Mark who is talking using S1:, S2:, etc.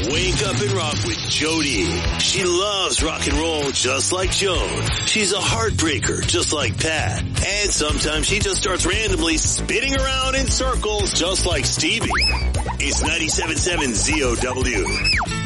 S1: Wake up and rock with Jody. She loves rock and roll just like Joan. She's a heartbreaker just like Pat. And sometimes she just starts randomly spinning around in circles just like Stevie. It's 97.7 ZOW.